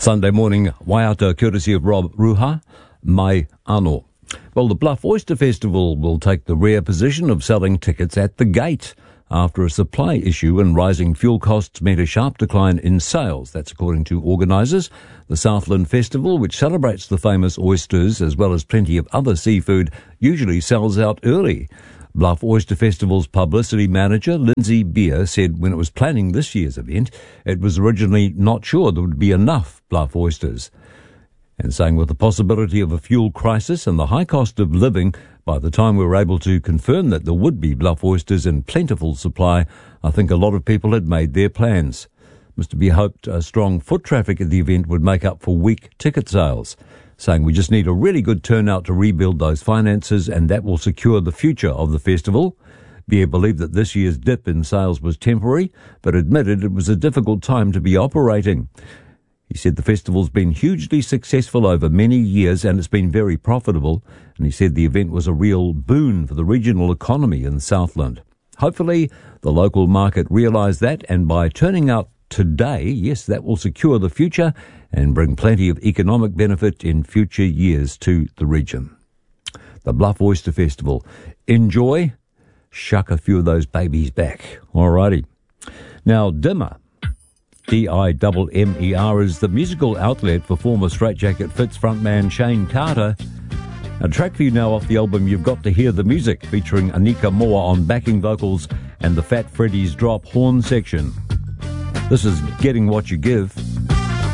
Sunday morning, Waiata, courtesy of Rob Ruha, mai anō. Well, the Bluff Oyster Festival will take the rare position of selling tickets at the gate after a supply issue and rising fuel costs meant a sharp decline in sales. That's according to organisers. The Southland Festival, which celebrates the famous oysters as well as plenty of other seafood, usually sells out early. Bluff Oyster Festival's publicity manager, Lindsay Beer, said when it was planning this year's event, it was originally not sure there would be enough Bluff oysters. And saying with the possibility of a fuel crisis and the high cost of living, by the time we were able to confirm that there would be Bluff oysters in plentiful supply, I think a lot of people had made their plans. Mr. Beer hoped strong foot traffic at the event would make up for weak ticket sales, saying we just need a really good turnout to rebuild those finances and that will secure the future of the festival. Beer believed that this year's dip in sales was temporary, but admitted it was a difficult time to be operating. He said the festival's been hugely successful over many years and it's been very profitable, and he said the event was a real boon for the regional economy in Southland. Hopefully the local market realised that, and by turning out today, yes, that will secure the future and bring plenty of economic benefit in future years to the region. The Bluff Oyster Festival. Enjoy. Shuck a few of those babies back. Alrighty. Now, Dimmer. DIMMER is the musical outlet for former Straitjacket Fits frontman Shane Carter. A track for you now off the album You've Got to Hear the Music, featuring Anika Moa on backing vocals and the Fat Freddy's drop horn section. This is Getting What You Give.